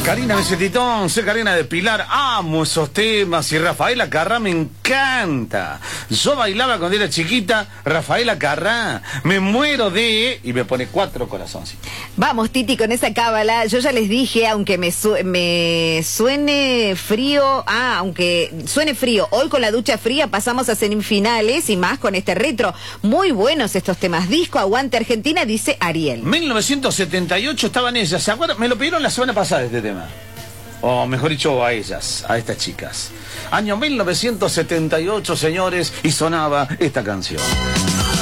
Karina Besetitón, soy Karina de Pilar, amo esos temas y Rafaela Carrá me encanta. Yo bailaba cuando era chiquita, Rafaela Carrá, me muero de... y me pone 4 corazoncitos. Vamos, Titi, con esa cábala. Yo ya les dije, aunque me suene frío, hoy con la ducha fría pasamos a semifinales y más con este retro. Muy buenos estos temas. Disco Aguante Argentina, dice Ariel. 1978 estaban ellas, ¿se acuerdan? Me lo pidieron la semana pasada este tema. O mejor dicho, a ellas, a estas chicas. Año 1978, señores, y sonaba esta canción.